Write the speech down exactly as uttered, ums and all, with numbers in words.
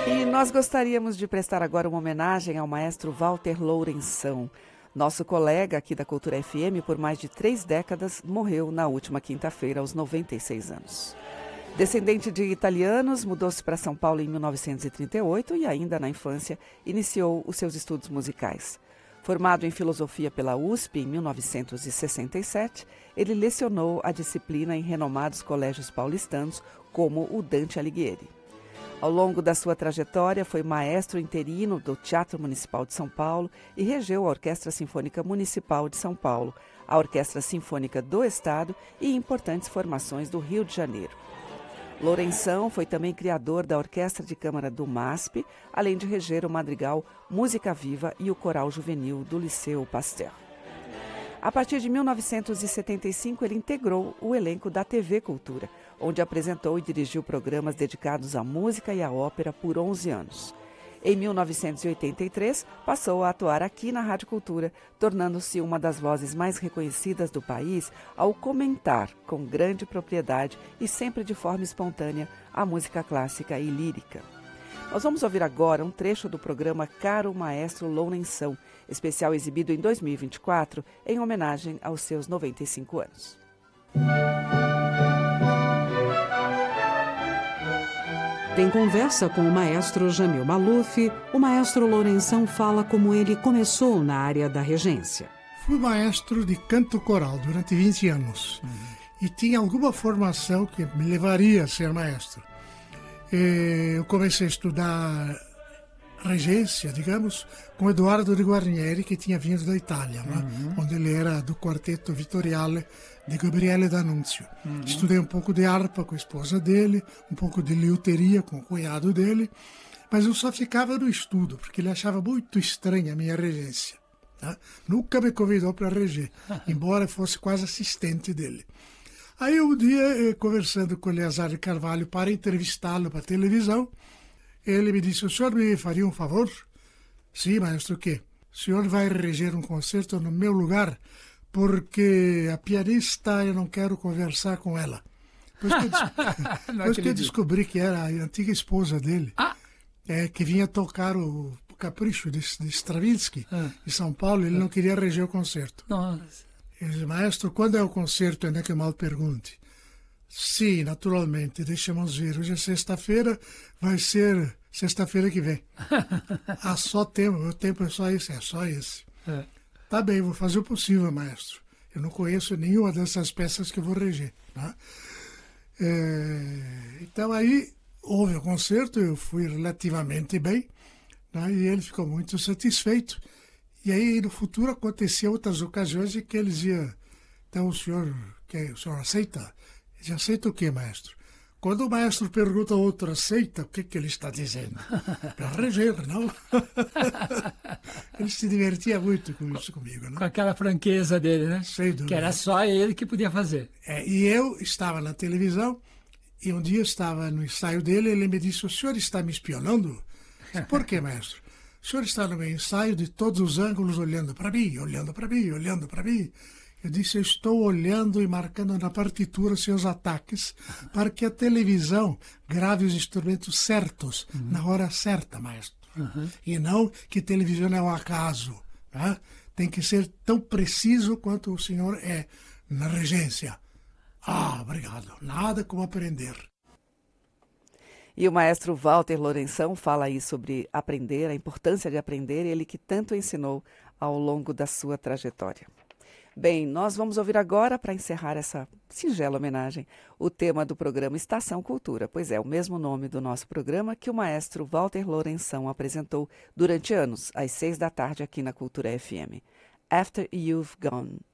E nós gostaríamos de prestar agora uma homenagem ao maestro Walter Lourenção. Nosso colega aqui da Cultura F M por mais de três décadas morreu na última quinta-feira aos noventa e seis anos. Descendente de italianos, mudou-se para São Paulo em mil novecentos e trinta e oito e ainda na infância iniciou os seus estudos musicais. Formado em filosofia pela U S P em mil novecentos e sessenta e sete, ele lecionou a disciplina em renomados colégios paulistanos como o Dante Alighieri. Ao longo da sua trajetória, foi maestro interino do Teatro Municipal de São Paulo e regeu a Orquestra Sinfônica Municipal de São Paulo, a Orquestra Sinfônica do Estado e importantes formações do Rio de Janeiro. Lourenção foi também criador da Orquestra de Câmara do M A S P, além de reger o madrigal Música Viva e o coral juvenil do Liceu Pasteur. A partir de mil novecentos e setenta e cinco, ele integrou o elenco da T V Cultura, onde apresentou e dirigiu programas dedicados à música e à ópera por onze anos. Em mil novecentos e oitenta e três, passou a atuar aqui na Rádio Cultura, tornando-se uma das vozes mais reconhecidas do país ao comentar com grande propriedade e sempre de forma espontânea a música clássica e lírica. Nós vamos ouvir agora um trecho do programa Caro Maestro Lourenção, especial exibido em dois mil e vinte e quatro, em homenagem aos seus noventa e cinco anos. Em conversa com o maestro Jamil Maluf, o maestro Lourenção fala como ele começou na área da regência. Fui maestro de canto coral durante vinte anos uhum. e tinha alguma formação que me levaria a ser maestro. Eu comecei a estudar regência, digamos, com Eduardo de Guarnieri, que tinha vindo da Itália, uhum. né? Onde ele era do quarteto Vittoriale de Gabriele D'Annunzio. Uhum. Estudei um pouco de harpa com a esposa dele, um pouco de liuteria com o cunhado dele, mas eu só ficava no estudo, porque ele achava muito estranha a minha regência. Tá? Nunca me convidou para reger, embora fosse quase assistente dele. Aí um dia, conversando com o Eleazar de Carvalho para entrevistá-lo para a televisão, ele me disse: o senhor me faria um favor? Sim, maestro, o quê? O senhor vai reger um concerto no meu lugar, porque a pianista eu não quero conversar com ela. Depois que eu, des... Depois que eu descobri que era a antiga esposa dele, ah. é, que vinha tocar o Capricho de, de Stravinsky ah. em São Paulo, ele ah. não queria reger o concerto. Nossa. Ele disse: maestro, quando é o concerto? Ainda que eu mal pergunte. Sim, naturalmente, deixamos ver. Hoje é sexta-feira, vai ser sexta-feira que vem. Ah, só tempo, o tempo é só esse, é só esse. É. Tá bem, vou fazer o possível, maestro. Eu não conheço nenhuma dessas peças que eu vou reger. Tá? É, então aí houve o concerto, eu fui relativamente bem, né, e ele ficou muito satisfeito. E aí no futuro aconteciam outras ocasiões em que ele dizia: então o senhor, que, o senhor aceita? Ele dizia: aceita o quê, maestro? Quando o maestro pergunta ao outro aceita, o que, que ele está dizendo? Para reger, não? Ele se divertia muito com isso comigo, né? Com aquela franqueza dele, né? Sem dúvida. Que era só ele que podia fazer. É, e eu estava na televisão e um dia eu estava no ensaio dele e ele me disse: o senhor está me espionando? Disse: por quê, maestro? O senhor está no meu ensaio de todos os ângulos olhando para mim, olhando para mim, olhando para mim. Eu disse: eu estou olhando e marcando na partitura seus ataques para que a televisão grave os instrumentos certos, uhum. na hora certa, maestro. Uhum. E não que televisão é um acaso. Né? Tem que ser tão preciso quanto o senhor é na regência. Ah, obrigado. Nada como aprender. E o maestro Walter Lourenção fala aí sobre aprender, a importância de aprender, ele que tanto ensinou ao longo da sua trajetória. Bem, nós vamos ouvir agora, para encerrar essa singela homenagem, o tema do programa Estação Cultura, pois é o mesmo nome do nosso programa que o maestro Walter Lourenção apresentou durante anos, às seis da tarde aqui na Cultura F M. After You've Gone.